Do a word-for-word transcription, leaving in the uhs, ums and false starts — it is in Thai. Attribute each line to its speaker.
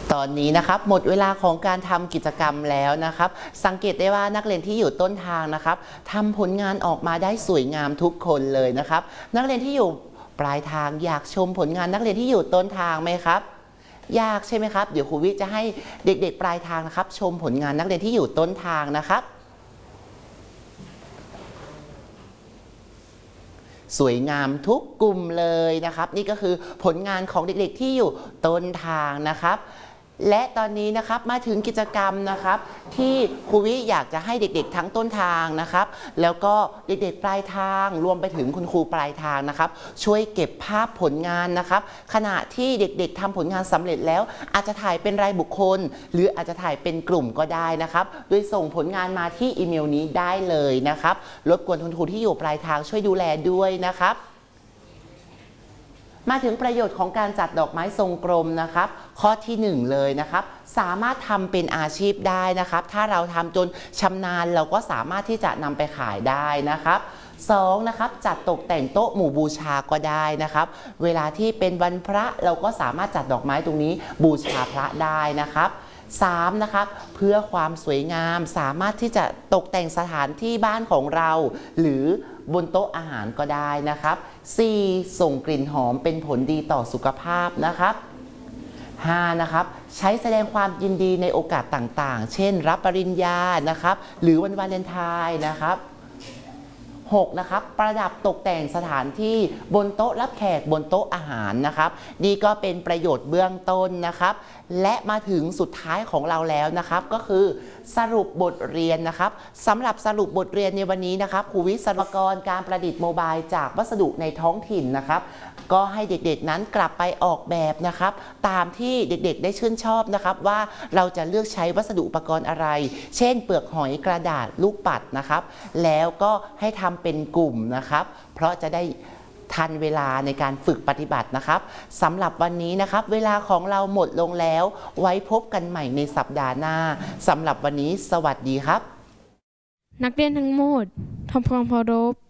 Speaker 1: ตอนนี้นะครับหมดเวลาของการทำกิจกรรมแล้วนะครับสังเกตได้ว่านักเรียนที่อยู่ต้นทางนะครับทำผลงานออกมาได้สวยงามทุกคนเลยนะครับนักเรียนที่อยู่ปลายทางอยากชมผลงานนักเรียนที่อยู่ต้นทางไหมครับยากใช่ไหมครับเดี๋ยวครูวิจะให้เด็กๆปลายทางนะครับชมผลงานนักเรียนที่อยู่ต้นทางนะครับสวยงามทุกกลุ่มเลยนะครับนี่ก็คือผลงานของเด็กๆที่อยู่ต้นทางนะครับและตอนนี้นะครับมาถึงกิจกรรมนะครับที่ครูวิอยากจะให้เด็กๆทั้งต้นทางนะครับแล้วก็เด็กๆปลายทางรวมไปถึงคุณครูปลายทางนะครับช่วยเก็บภาพผลงานนะครับขณะที่เด็กๆทำผลงานสำเร็จแล้วอาจจะถ่ายเป็นรายบุคคลหรืออาจจะถ่ายเป็นกลุ่มก็ได้นะครับโดยส่งผลงานมาที่อีเมลนี้ได้เลยนะครับรบกวนคุณครูที่อยู่ปลายทางช่วยดูแลด้วยนะครับมาถึงประโยชน์ของการจัดดอกไม้ทรงกลมนะครับข้อที่หนึ่งเลยนะครับสามารถทำเป็นอาชีพได้นะครับถ้าเราทำจนชำนาญเราก็สามารถที่จะนำไปขายได้นะครับสองนะครับจัดตกแต่งโต๊ะหมู่บูชาก็ได้นะครับเวลาที่เป็นวันพระเราก็สามารถจัดดอกไม้ตรงนี้บูชาพระได้นะครับสามนะครับเพื่อความสวยงามสามารถที่จะตกแต่งสถานที่บ้านของเราหรือบนโต๊ะอาหารก็ได้นะครับสี่ส่งกลิ่นหอมเป็นผลดีต่อสุขภาพนะครับห้านะครับใช้แสดงความยินดีในโอกาสต่างๆเช่นรับปริญญานะครับหรือวันวาเลนไทน์นะครับหกนะครับประดับตกแต่งสถานที่บนโต๊ะรับแขกบนโต๊ะอาหารนะครับนี่ก็เป็นประโยชน์เบื้องต้นนะครับและมาถึงสุดท้ายของเราแล้วนะครับก็คือสรุปบทเรียนนะครับสำหรับสรุปบทเรียนในวันนี้นะครับครูวิศวกรการประดิษฐ์โมบายจากวัสดุในท้องถิ่นนะครับก็ให้เด็กๆนั้นกลับไปออกแบบนะครับตามที่เด็กๆได้ชื่นชอบนะครับว่าเราจะเลือกใช้วัสดุอุปกรณ์อะไรเช่นเปลือกหอยกระดาษลูกปัดนะครับแล้วก็ให้ทำเป็นกลุ่มนะครับเพราะจะได้ทันเวลาในการฝึกปฏิบัตินะครับสำหรับวันนี้นะครับเวลาของเราหมดลงแล้วไว้พบกันใหม่ในสัปดาห์หน้าสำหรับวันนี้สวัสดีครับ
Speaker 2: นักเรียนทั้งหมดทำความเคารพ